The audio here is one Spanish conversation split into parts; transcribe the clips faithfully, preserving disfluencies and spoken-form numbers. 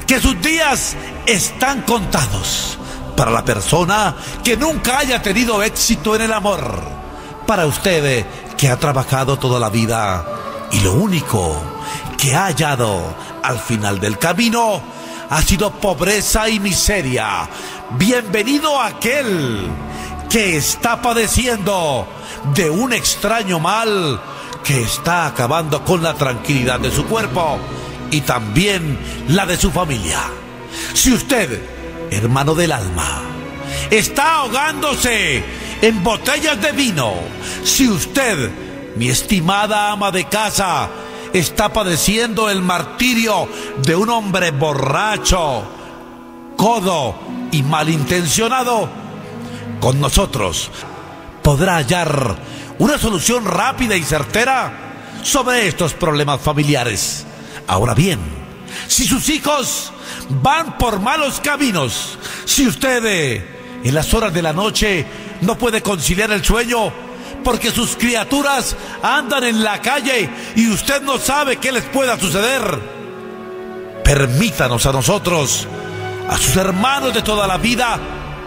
que sus días están contados. Para la persona que nunca haya tenido éxito en el amor. Para usted que ha trabajado toda la vida y lo único que ha hallado al final del camino ha sido pobreza y miseria. Bienvenido a aquel que está padeciendo de un extraño mal que está acabando con la tranquilidad de su cuerpo y también la de su familia. Si usted, hermano del alma, está ahogándose en botellas de vino, si usted, mi estimada ama de casa, está padeciendo el martirio de un hombre borracho, codo y malintencionado, con nosotros podrá hallar una solución rápida y certera sobre estos problemas familiares. Ahora bien, si sus hijos van por malos caminos, si usted eh, en las horas de la noche no puede conciliar el sueño porque sus criaturas andan en la calle y usted no sabe qué les pueda suceder, permítanos a nosotros, a sus hermanos de toda la vida,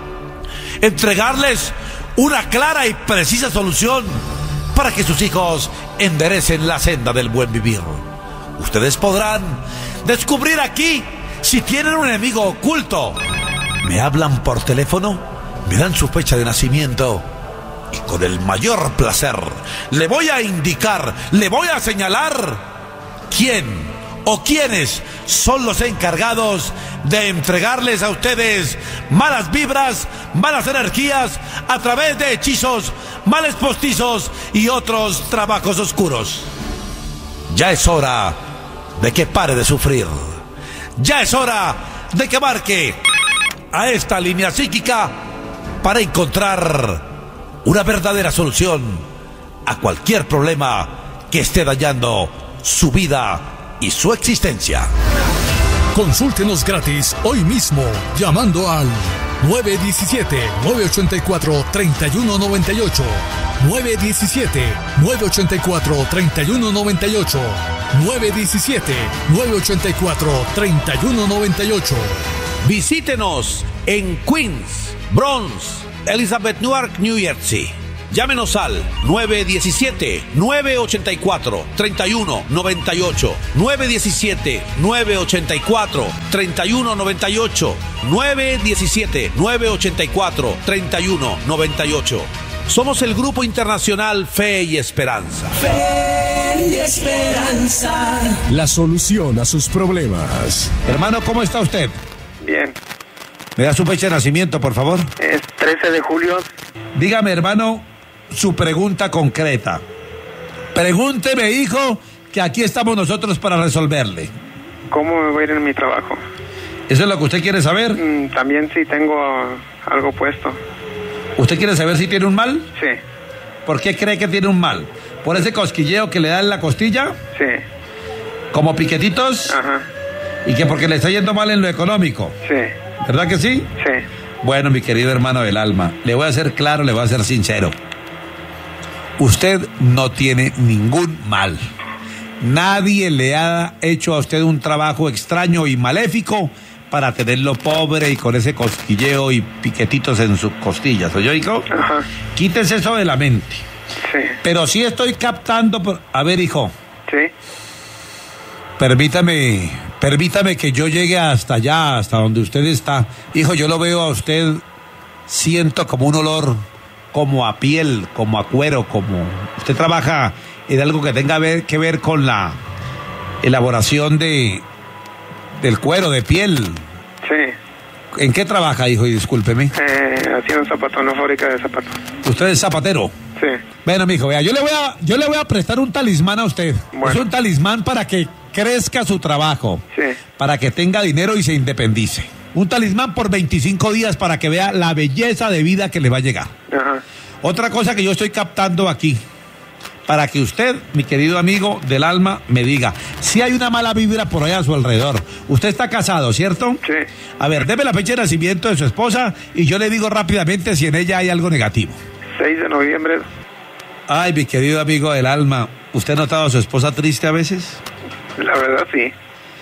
entregarles una clara y precisa solución para que sus hijos enderecen la senda del buen vivir. Ustedes podrán descubrir aquí si tienen un enemigo oculto. Me hablan por teléfono, me dan su fecha de nacimiento y con el mayor placer le voy a indicar, le voy a señalar quién o quiénes son los encargados de entregarles a ustedes malas vibras, malas energías a través de hechizos, males postizos y otros trabajos oscuros. Ya es hora de que pare de sufrir. Ya es hora de que marque a esta línea psíquica para encontrar una verdadera solución a cualquier problema que esté dañando su vida y su existencia. Consúltenos gratis hoy mismo llamando al nueve uno siete, nueve ocho cuatro, tres uno nueve ocho, nueve uno siete, nueve ocho cuatro, tres uno nueve ocho, nueve uno siete, nueve ocho cuatro, tres uno nueve ocho. Visítenos en Queens, Bronx, Elizabeth, Newark, New Jersey. Llámenos al nueve uno siete, nueve ocho cuatro, tres uno nueve ocho, nueve uno siete, nueve ocho cuatro, tres uno nueve ocho, nueve uno siete, nueve ocho cuatro, tres uno nueve ocho. Somos el Grupo Internacional Fe y Esperanza. Fe y Esperanza. La solución a sus problemas. Hermano, ¿cómo está usted? Bien. ¿Me da su fecha de nacimiento, por favor? Es trece de julio. Dígame, hermano, su pregunta concreta. Pregúnteme, hijo, que aquí estamos nosotros para resolverle. ¿Cómo me va a ir en mi trabajo? ¿Eso es lo que usted quiere saber? Mm, también sí tengo uh, algo puesto. ¿Usted quiere saber si tiene un mal? Sí. ¿Por qué cree que tiene un mal? ¿Por ese cosquilleo que le da en la costilla? Sí. ¿Como piquetitos? Ajá. ¿Y que porque le está yendo mal en lo económico? Sí. ¿Verdad que sí? Sí. Bueno, mi querido hermano del alma, le voy a ser claro, le voy a ser sincero. Usted no tiene ningún mal. Nadie le ha hecho a usted un trabajo extraño y maléfico para tenerlo pobre y con ese cosquilleo y piquetitos en sus costillas. ¿Oye, hijo? Ajá. Quítese eso de la mente. Sí. Pero sí estoy captando... Por... A ver, hijo. Sí. Permítame, permítame que yo llegue hasta allá, hasta donde usted está. Hijo, yo lo veo a usted, siento como un olor, como a piel, como a cuero, como... Usted trabaja en algo que tenga ver, que ver con la elaboración de del cuero, de piel. Sí. ¿En qué trabaja, hijo? Y discúlpeme. Eh, haciendo zapatos, una fábrica de zapatos. ¿Usted es zapatero? Sí. Bueno, mijo, vea, yo le voy a, yo le voy a prestar un talismán a usted. Bueno. Es un talismán para que crezca su trabajo. Sí. Para que tenga dinero y se independice. Un talismán por veinticinco días para que vea la belleza de vida que le va a llegar. Ajá. Otra cosa que yo estoy captando aquí, para que usted, mi querido amigo del alma, me diga si hay una mala vibra por allá a su alrededor. Usted está casado, ¿cierto? Sí. A ver, deme la fecha de nacimiento de su esposa y yo le digo rápidamente si en ella hay algo negativo. seis de noviembre. Ay, mi querido amigo del alma, ¿usted ha notado a su esposa triste a veces? La verdad, sí.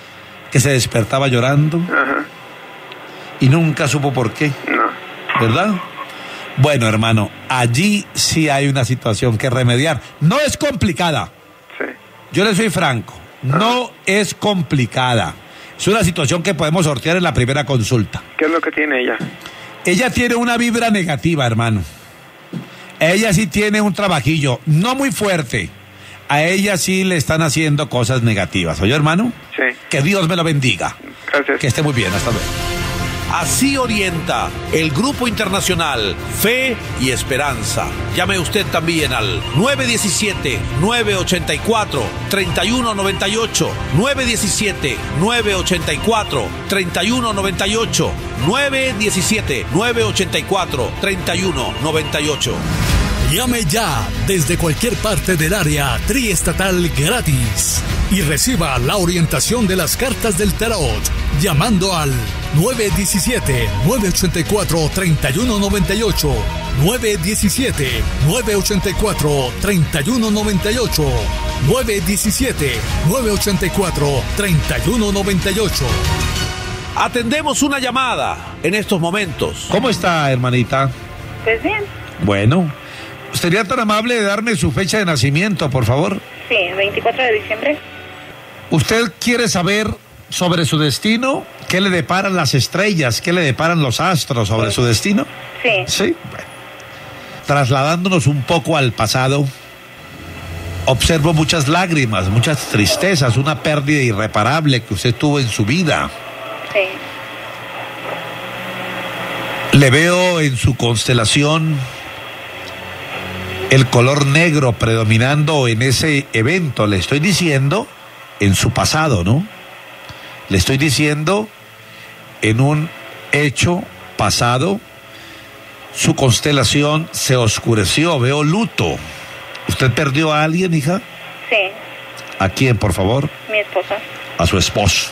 que se despertaba llorando Ajá. y nunca supo por qué, No. ¿verdad? Bueno, hermano, allí sí hay una situación que remediar. No es complicada. Sí. Yo le soy franco. No es complicada. Es una situación que podemos sortear en la primera consulta. ¿Qué es lo que tiene ella? Ella tiene una vibra negativa, hermano. Ella sí tiene un trabajillo, no muy fuerte. A ella sí le están haciendo cosas negativas. ¿Oye, hermano? Sí. Que Dios me lo bendiga. Gracias. Que esté muy bien. Hasta luego. Así orienta el Grupo Internacional Fe y Esperanza. Llame usted también al nueve uno siete, nueve ocho cuatro, tres uno nueve ocho, nueve uno siete, nueve ocho cuatro, tres uno nueve ocho, nueve uno siete, nueve ocho cuatro, tres uno nueve ocho. Llame ya desde cualquier parte del área triestatal gratis y reciba la orientación de las cartas del tarot llamando al nueve uno siete, nueve ocho cuatro, tres uno nueve ocho, nueve uno siete, nueve ocho cuatro, tres uno nueve ocho, nueve uno siete, nueve ocho cuatro, tres uno nueve ocho. Atendemos una llamada en estos momentos. ¿Cómo está, hermanita? Pues bien. Bueno, ¿sería tan amable de darme su fecha de nacimiento, por favor? Sí, veinticuatro de diciembre. ¿Usted quiere saber sobre su destino? ¿Qué le deparan las estrellas? ¿Qué le deparan los astros sobre Sí. su destino? Sí. Sí. Bueno. Trasladándonos un poco al pasado, observo muchas lágrimas, muchas tristezas, una pérdida irreparable que usted tuvo en su vida. Sí. Le veo en su constelación el color negro predominando en ese evento. Le estoy diciendo en su pasado, ¿no? Le estoy diciendo en un hecho pasado, su constelación se oscureció, veo luto. ¿Usted perdió a alguien, hija? Sí. ¿A quién, por favor? Mi esposa. A su esposo.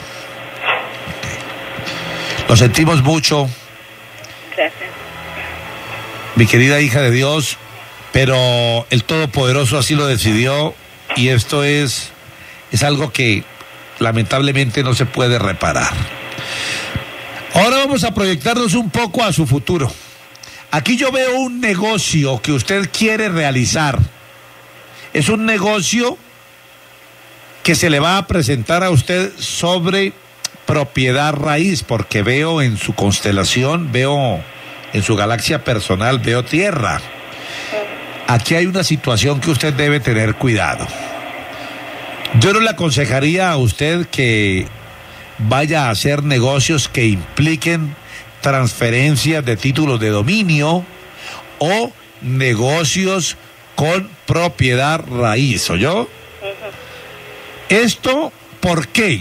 Okay. Lo sentimos mucho, Gracias. mi querida hija de Dios, pero el Todopoderoso así lo decidió y esto es, es algo que lamentablemente no se puede reparar. Ahora vamos a proyectarnos un poco a su futuro. Aquí yo veo un negocio que usted quiere realizar. Es un negocio que se le va a presentar a usted sobre propiedad raíz, porque veo en su constelación, veo en su galaxia personal, veo tierra. Aquí hay una situación que usted debe tener cuidado. Yo no le aconsejaría a usted que vaya a hacer negocios que impliquen transferencias de títulos de dominio o negocios con propiedad raíz, ¿oyó? Uh-huh. ¿Esto por qué?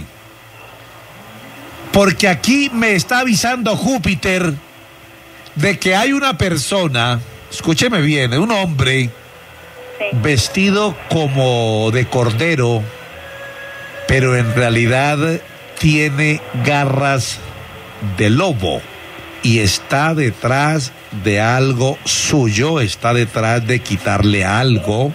Porque aquí me está avisando Júpiter de que hay una persona, escúcheme bien, un hombre Sí. vestido como de cordero, pero en realidad tiene garras de lobo y está detrás de algo suyo, está detrás de quitarle algo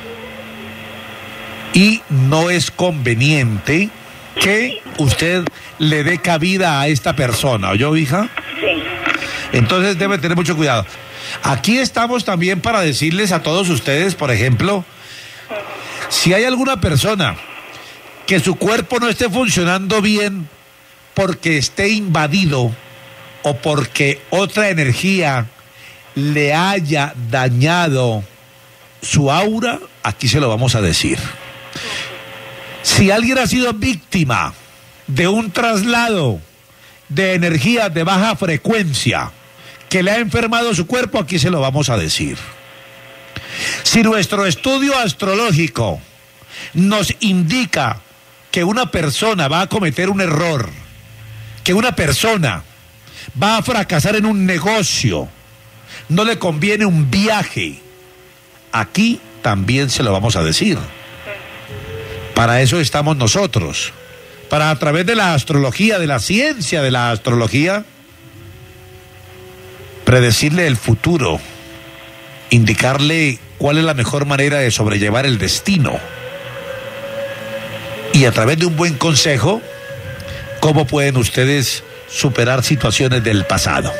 y no es conveniente que usted le dé cabida a esta persona, ¿oyó, hija? Sí. Entonces debe tener mucho cuidado. Aquí estamos también para decirles a todos ustedes, por ejemplo, si hay alguna persona que su cuerpo no esté funcionando bien porque esté invadido o porque otra energía le haya dañado su aura, aquí se lo vamos a decir. Si alguien ha sido víctima de un traslado de energías de baja frecuencia que le ha enfermado su cuerpo, aquí se lo vamos a decir. Si nuestro estudio astrológico nos indica que una persona va a cometer un error, que una persona va a fracasar en un negocio, no le conviene un viaje, aquí también se lo vamos a decir. Para eso estamos nosotros, para a través de la astrología, de la ciencia de la astrología, predecirle el futuro, indicarle cuál es la mejor manera de sobrellevar el destino. Y a través de un buen consejo, cómo pueden ustedes superar situaciones del pasado.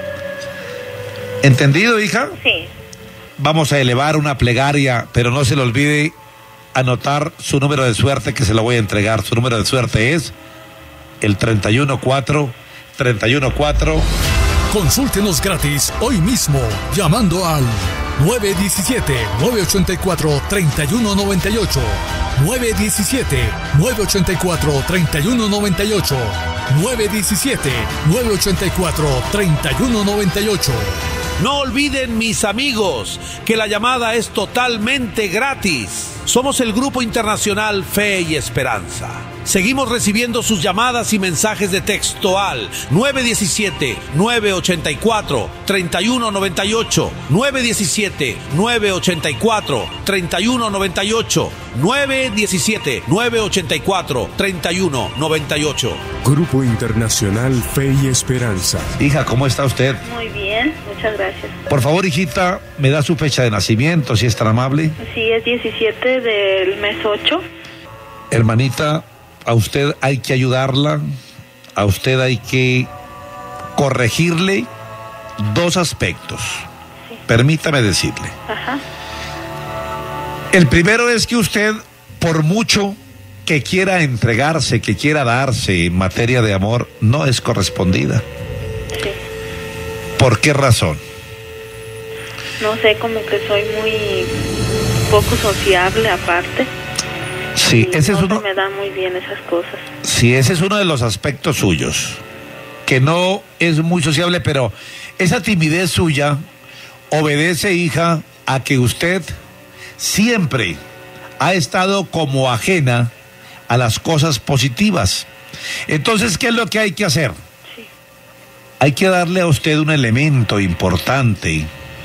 ¿Entendido, hija? Sí. Vamos a elevar una plegaria, pero no se le olvide anotar su número de suerte, que se lo voy a entregar. Su número de suerte es el treinta y uno cuatro, treinta y uno cuatro. Consúltenos gratis hoy mismo llamando al nueve uno siete, nueve ocho cuatro, tres uno nueve ocho, nueve uno siete, nueve ocho cuatro, tres uno nueve ocho, nueve uno siete, nueve ocho cuatro, tres uno nueve ocho. No olviden, mis amigos, que la llamada es totalmente gratis. Somos el Grupo Internacional Fe y Esperanza. Seguimos recibiendo sus llamadas y mensajes de texto al nueve uno siete, nueve ocho cuatro, tres uno nueve ocho, nueve uno siete, nueve ocho cuatro, tres uno nueve ocho, nueve uno siete, nueve ocho cuatro, tres uno nueve ocho. Grupo Internacional Fe y Esperanza. Hija, ¿cómo está usted? Muy bien, muchas gracias. Por favor, hijita, me da su fecha de nacimiento, si es tan amable. Sí, es diecisiete del mes ocho. Hermanita, a usted hay que ayudarla, a usted hay que corregirle dos aspectos. Sí. Permítame decirle. Ajá. El primero es que usted, por mucho que quiera entregarse, que quiera darse en materia de amor, no es correspondida. Sí. ¿Por qué razón? No sé, como que soy muy poco sociable aparte. Sí, y ese no es uno. se me dan muy bien esas cosas. Sí, ese es uno de los aspectos suyos, que no es muy sociable, pero esa timidez suya obedece, hija, a que usted siempre ha estado como ajena a las cosas positivas. Entonces, ¿qué es lo que hay que hacer? Sí. Hay que darle a usted un elemento importante,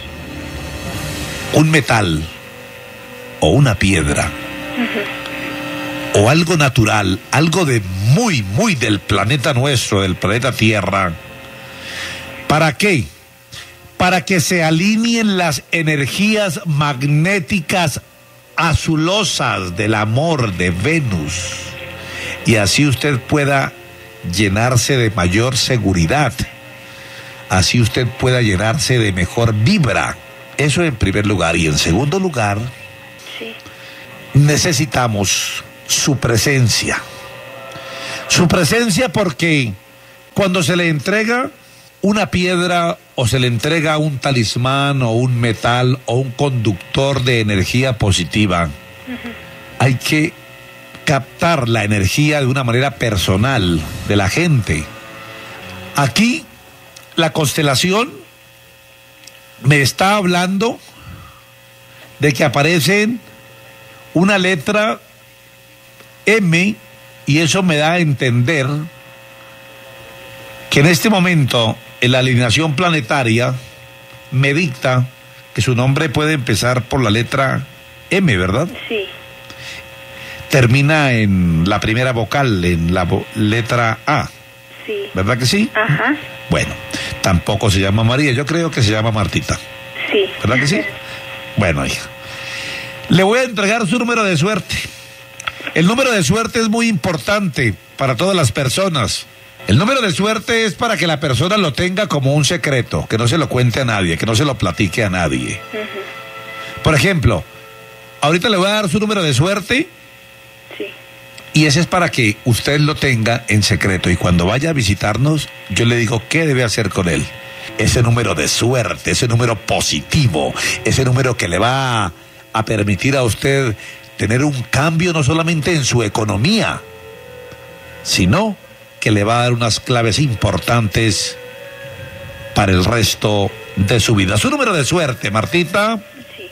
un metal o una piedra. Uh-huh. O algo natural, algo de muy, muy del planeta nuestro, del planeta Tierra. ¿Para qué? Para que se alineen las energías magnéticas azulosas del amor de Venus. Y así usted pueda llenarse de mayor seguridad. Así usted pueda llenarse de mejor vibra. Eso en primer lugar. Y en segundo lugar, sí, necesitamos su presencia. Su presencia, porque cuando se le entrega una piedra o se le entrega un talismán o un metal o un conductor de energía positiva, uh-huh, hay que captar la energía de una manera personal de la gente. Aquí la constelación me está hablando de que aparecen una letra M, y eso me da a entender que en este momento en la alineación planetaria me dicta que su nombre puede empezar por la letra M, ¿verdad? Sí. Termina en la primera vocal, en la vo- letra A. Sí. ¿Verdad que sí? Ajá. Bueno, tampoco se llama María, yo creo que se llama Martita. Sí. ¿Verdad que sí? Bueno, hija, le voy a entregar su número de suerte. El número de suerte es muy importante para todas las personas. El número de suerte es para que la persona lo tenga como un secreto, que no se lo cuente a nadie, que no se lo platique a nadie. Uh-huh. Por ejemplo, ahorita le voy a dar su número de suerte. Sí. Y ese es para que usted lo tenga en secreto. Y cuando vaya a visitarnos, yo le digo qué debe hacer con él. Ese número de suerte, ese número positivo, ese número que le va a, a permitir a usted tener un cambio no solamente en su economía, sino que le va a dar unas claves importantes para el resto de su vida. Su número de suerte, Martita. Sí.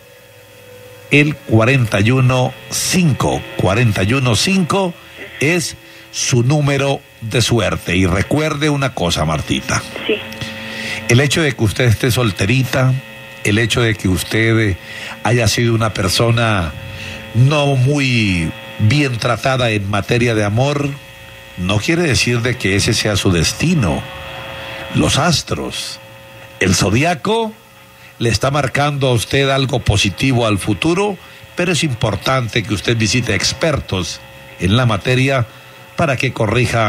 El cuarenta y uno cinco. cuarenta y uno cinco es su número de suerte. Y recuerde una cosa, Martita. Sí. El hecho de que usted esté solterita, el hecho de que usted haya sido una persona no muy bien tratada en materia de amor, no quiere decir de que ese sea su destino. Los astros, el zodiaco, le está marcando a usted algo positivo al futuro, pero es importante que usted visite expertos en la materia para que corrija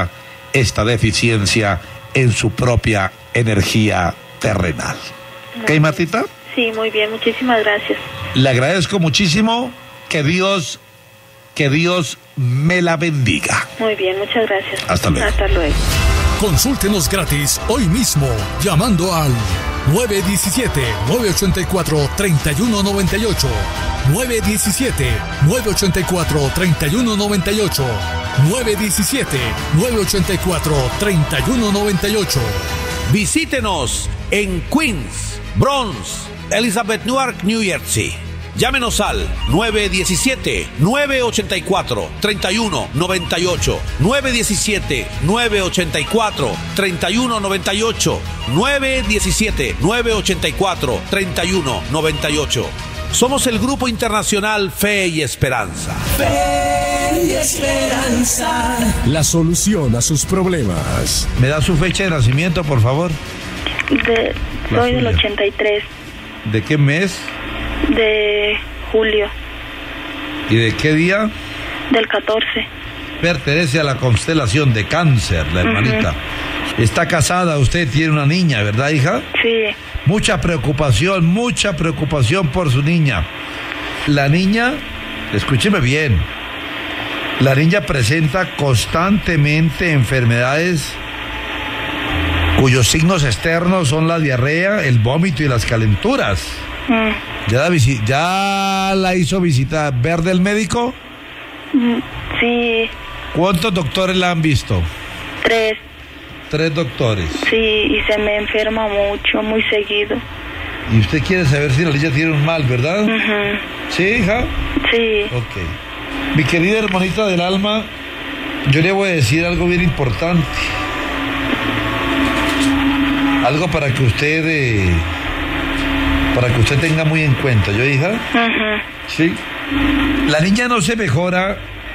esta deficiencia en su propia energía terrenal. ¿Ok, Martita? Sí, muy bien, muchísimas gracias. Le agradezco muchísimo. Que Dios, que Dios me la bendiga. Muy bien, muchas gracias. Hasta luego. Hasta luego. Consúltenos gratis hoy mismo llamando al nueve uno siete, nueve ocho cuatro, tres uno nueve ocho, nueve uno siete, nueve ocho cuatro, tres uno nueve ocho, nueve uno siete, nueve ocho cuatro, tres uno nueve ocho. Visítenos en Queens, Bronx, Elizabeth, Newark, New Jersey. Llámenos al nueve uno siete, nueve ocho cuatro, tres uno nueve ocho, nueve uno siete, nueve ocho cuatro, tres uno nueve ocho, nueve uno siete, nueve ocho cuatro, tres uno nueve ocho. Somos el Grupo Internacional Fe y Esperanza. Fe y Esperanza. La solución a sus problemas. ¿Me da su fecha de nacimiento, por favor? De, La soy del suya. ochenta y tres, ¿De qué mes? de julio, ¿Y de qué día? del catorce. Pertenece a la constelación de Cáncer, la hermanita. Está casada, usted tiene una niña, ¿verdad, hija? Sí, Mucha preocupación, mucha preocupación por su niña. La niña, escúcheme bien, la niña presenta constantemente enfermedades cuyos signos externos son la diarrea, el vómito y las calenturas. mm, ¿Ya la, visi- ya la hizo visita ver del médico? mm, sí, ¿Cuántos doctores la han visto? tres, Tres doctores. sí, y se me enferma mucho, muy seguido. Y usted quiere saber si la niña tiene un mal, ¿verdad? Ujú, ¿Sí, hija? sí, Ok. Mi querida hermanita del alma, yo le voy a decir algo bien importante. Algo para que usted, eh, para que usted tenga muy en cuenta. ¿Yo, hija? ujú, Sí. La niña no se mejora,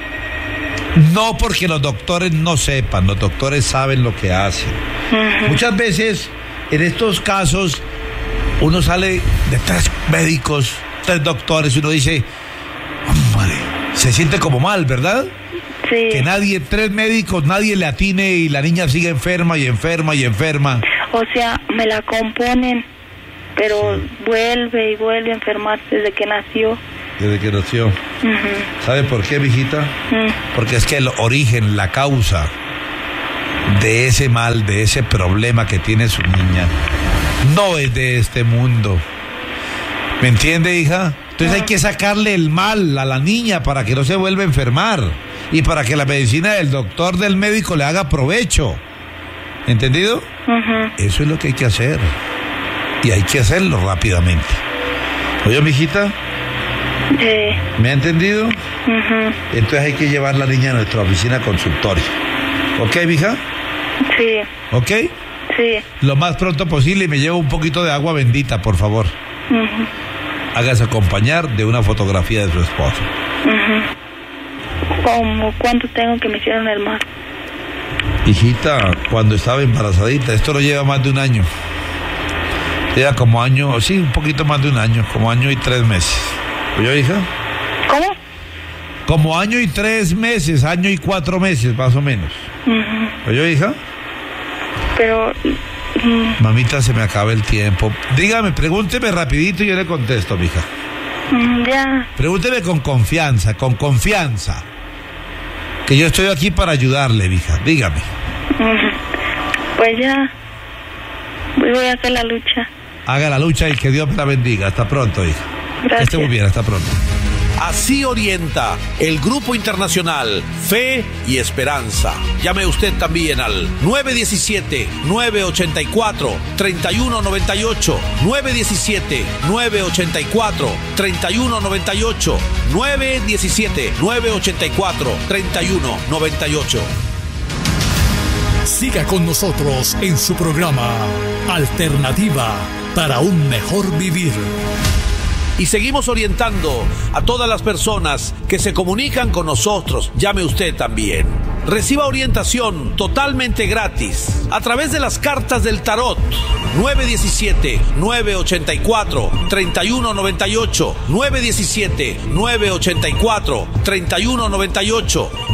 no porque los doctores no sepan, los doctores saben lo que hacen. ujú, Muchas veces, en estos casos, uno sale de tres médicos, tres doctores, y uno dice, hombre, se siente como mal, ¿verdad? sí. Que nadie, tres médicos, nadie le atine y la niña sigue enferma y enferma y enferma. O sea, me la componen, pero vuelve y vuelve a enfermarse desde que nació. Desde que nació. Ujú, ¿Sabe por qué, mijita? mm, Porque es que el origen, la causa de ese mal, de ese problema que tiene su niña, no es de este mundo. ¿Me entiende, hija? Entonces hay que sacarle el mal a la niña para que no se vuelva a enfermar y para que la medicina del doctor, del médico, le haga provecho. ¿Entendido? ujú, Eso es lo que hay que hacer. Y hay que hacerlo rápidamente. Oye, mijita, sí, ¿me ha entendido? ujú, Entonces hay que llevar la niña a nuestra oficina consultorio. ¿Ok, mija? sí, ¿Ok? sí, Lo más pronto posible y me llevo un poquito de agua bendita, por favor. ujú, Hágase acompañar de una fotografía de su esposo. ujú. ¿Cómo? ¿Cuánto tengo que me hicieron el mal? Hijita, cuando estaba embarazadita, esto lo lleva más de un año. Lleva como año, sí, un poquito más de un año, como año y tres meses. ¿Oye, hija? ¿Cómo? Como año y tres meses, año y cuatro meses, más o menos. Ujú. ¿Oye, hija? Pero, mm, Mamita, se me acaba el tiempo. Dígame, pregúnteme rapidito y yo le contesto, mija. mm, ya, Pregúnteme con confianza, con confianza. Que yo estoy aquí para ayudarle, mija. Dígame. ujú. Pues ya, voy voy a hacer la lucha. Haga la lucha y que Dios me la bendiga. Hasta pronto, hija. Gracias. Que esté muy bien, hasta pronto. Así orienta el Grupo Internacional Fe y Esperanza. Llame usted también al nueve uno siete, nueve ocho cuatro, tres uno nueve ocho, nueve uno siete, nueve ocho cuatro, tres uno nueve ocho, nueve uno siete, nueve ocho cuatro, tres uno nueve ocho. Siga con nosotros en su programa Alternativa para un mejor vivir. Y seguimos orientando a todas las personas que se comunican con nosotros. Llame usted también. Reciba orientación totalmente gratis a través de las cartas del tarot. nueve uno siete, nueve ocho cuatro, tres uno nueve ocho, nueve uno siete, nueve ocho cuatro, tres uno nueve ocho,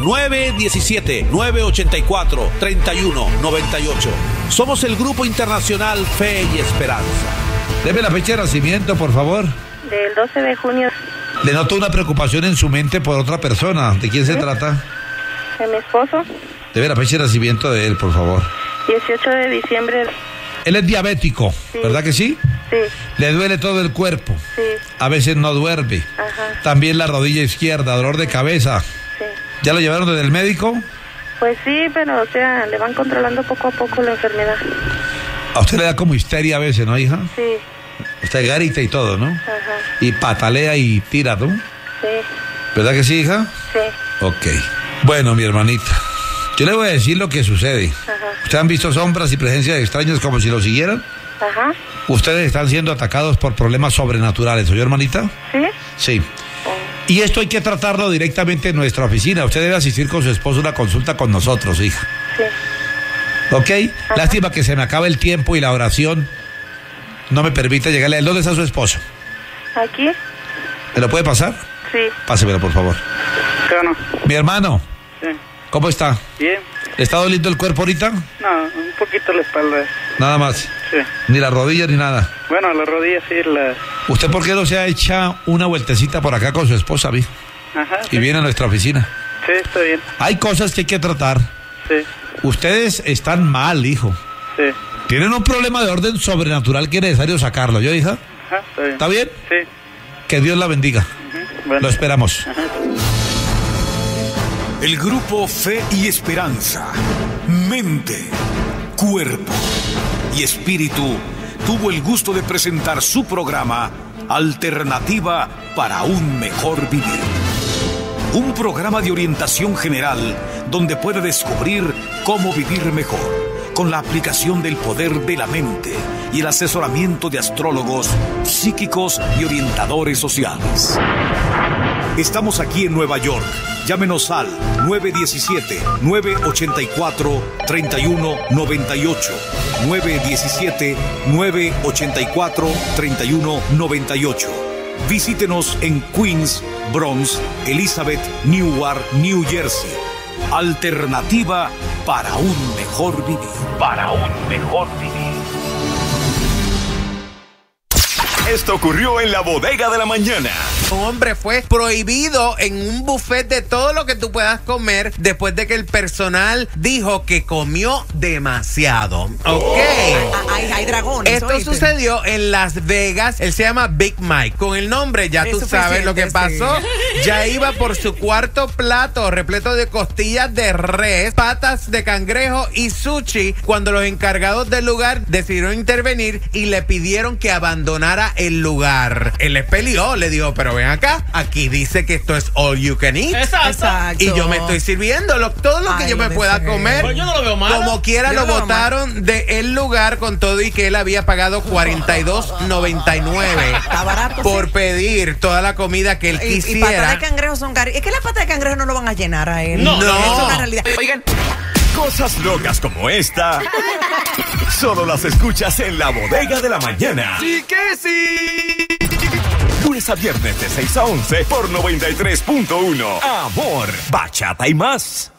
nueve uno siete, nueve ocho cuatro, tres uno nueve ocho. Somos el Grupo Internacional Fe y Esperanza. Deme la fecha de nacimiento, por favor. Del doce de junio. Le noto una preocupación en su mente por otra persona. ¿De quién se trata? De mi esposo. Deme la fecha de nacimiento de él, por favor. dieciocho de diciembre. Él es diabético, Sí. ¿verdad que sí? Sí. Le duele todo el cuerpo. Sí. A veces no duerme. Ajá. También la rodilla izquierda, dolor de cabeza. Sí. ¿Ya lo llevaron desde el médico? Pues sí, pero o sea, le van controlando poco a poco la enfermedad. A usted le da como histeria a veces, ¿no, hija? Sí. Usted grita y todo, ¿no? Ajá. Y patalea y tira, ¿no? Sí. ¿Verdad que sí, hija? Sí. Ok. Bueno, mi hermanita, yo le voy a decir lo que sucede. Ajá. ¿Ustedes han visto sombras y presencias extrañas como si lo siguieran? Ajá. Ustedes están siendo atacados por problemas sobrenaturales, ¿oyó, hermanita? Sí. Sí. Y esto hay que tratarlo directamente en nuestra oficina. Usted debe asistir con su esposo a una consulta con nosotros, hija. Sí. ¿Ok? Lástima que se me acabe el tiempo y la oración no me permite llegarle a él. ¿Dónde está su esposo? ¿Aquí? ¿Me lo puede pasar? Sí. Pásemelo, por favor. Claro. Mi hermano, Sí. ¿cómo está? Bien. ¿Le está doliendo el cuerpo ahorita? No, un poquito la espalda. Nada más. Sí. Ni la rodilla ni nada. Bueno, la rodilla sí, la... ¿Usted por qué no se ha hecho una vueltecita por acá con su esposa, vi? Ajá. Y viene a nuestra oficina. Sí, está bien. Hay cosas que hay que tratar. Sí. Ustedes están mal, hijo. Sí. Tienen un problema de orden sobrenatural que es necesario sacarlo, ¿yo, hija? Ajá, está bien. ¿Está bien? Sí. Que Dios la bendiga. Ujú. Bueno. Lo esperamos. El Grupo Fe y Esperanza, mente, cuerpo y espíritu tuvo el gusto de presentar su programa Alternativa para un Mejor Vivir. Un programa de orientación general donde puede descubrir cómo vivir mejor con la aplicación del poder de la mente y el asesoramiento de astrólogos, psíquicos y orientadores sociales. Estamos aquí en Nueva York. Llámenos al nueve uno siete, nueve ocho cuatro, tres uno nueve ocho. nueve uno siete, nueve ocho cuatro, tres uno nueve ocho. Visítenos en Queens, Bronx, Elizabeth, Newark, New Jersey. Alternativa para un mejor vivir. Para un mejor vivir. Esto ocurrió en la bodega de la mañana. Un hombre fue prohibido en un buffet de todo lo que tú puedas comer después de que el personal dijo que comió demasiado. Ok. Oh. Hay, hay dragones. Esto ¿oíste? sucedió en Las Vegas. Él se llama Big Mike. Con el nombre ya Es tú sabes lo que suficiente, pasó. sí. Ya iba por su cuarto plato repleto de costillas de res, patas de cangrejo y sushi cuando los encargados del lugar decidieron intervenir y le pidieron que abandonara el lugar. Él les peleó, le dijo, pero ven acá, aquí dice que esto es all you can eat. Exacto. Y yo me estoy sirviendo lo- todo lo que Ay, yo me no pueda sé. comer. Pues yo no lo veo malo. Como quiera Yo lo no lo veo botaron del lugar con todo y que él había pagado cuarenta y dos noventa y nueve Está barato, por sí. pedir toda la comida que él Y, y quisiera. patas de cangrejo son caras. Es que las patas de cangrejo no lo van a llenar a él. No. No. Eso es una realidad. Oigan, Cosas locas como esta, solo las escuchas en la bodega de la mañana. Sí que sí. Lunes a viernes de seis a once por noventa y tres punto uno. Amor, bachata y más.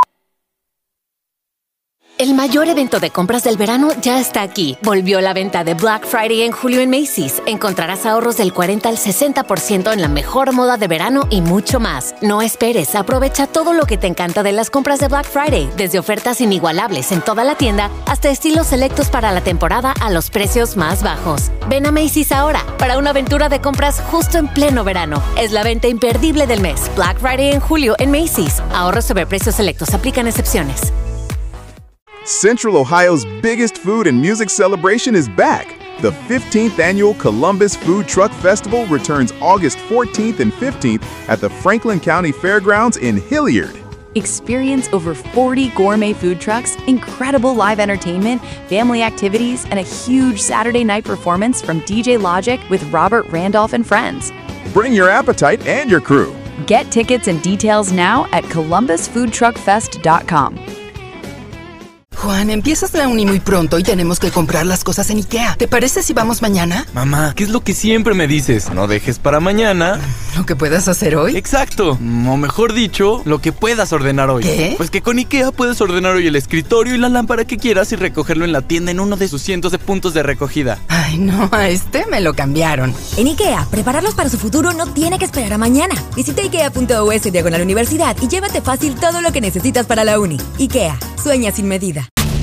El mayor evento de compras del verano ya está aquí. Volvió la venta de Black Friday en julio en Macy's. Encontrarás ahorros del cuarenta al sesenta por ciento en la mejor moda de verano y mucho más. No esperes, aprovecha todo lo que te encanta de las compras de Black Friday, desde ofertas inigualables en toda la tienda hasta estilos selectos para la temporada a los precios más bajos. Ven a Macy's ahora para una aventura de compras justo en pleno verano. Es la venta imperdible del mes. Black Friday en julio en Macy's. Ahorros sobre precios selectos. Aplican excepciones. Central Ohio's biggest food and music celebration is back. The fifteenth annual Columbus Food Truck Festival returns August fourteenth and fifteenth at the Franklin County Fairgrounds in Hilliard. Experience over forty gourmet food trucks, incredible live entertainment, family activities, and a huge Saturday night performance from D J Logic with Robert Randolph and friends. Bring your appetite and your crew. Get tickets and details now at columbus food truck fest dot com. Juan, empiezas la uni muy pronto y tenemos que comprar las cosas en IKEA. ¿Te parece si vamos mañana? Mamá, ¿qué es lo que siempre me dices? No dejes para mañana ¿lo que puedas hacer hoy? Exacto, o mejor dicho, lo que puedas ordenar hoy. ¿Qué? Pues que con IKEA puedes ordenar hoy el escritorio y la lámpara que quieras y recogerlo en la tienda en uno de sus cientos de puntos de recogida. Ay, no, a este me lo cambiaron. En IKEA, prepararlos para su futuro no tiene que esperar a mañana. Visita ikea punto u s diagonal universidad y llévate fácil todo lo que necesitas para la uni. IKEA, sueña sin medida.